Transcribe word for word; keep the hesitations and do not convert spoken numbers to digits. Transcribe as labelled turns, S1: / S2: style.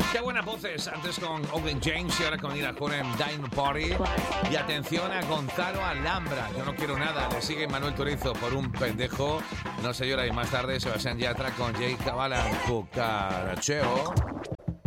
S1: Qué buenas voces, antes con Owen James y ahora con Ira Horn en Dine Party. Y atención a Gonzalo Alhambra, yo no quiero nada, le sigue Manuel Turizo por un pendejo, no se llora, y más tarde Sebastián Yatra con Jay Cabala en Cucaracheo.